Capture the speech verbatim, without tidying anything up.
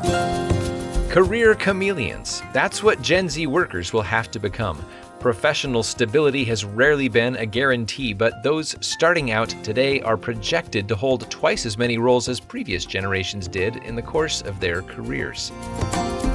Career chameleons. That's what Gen Z workers will have to become. Professional stability has rarely been a guarantee, but those starting out today are projected to hold twice as many roles as previous generations did in the course of their careers.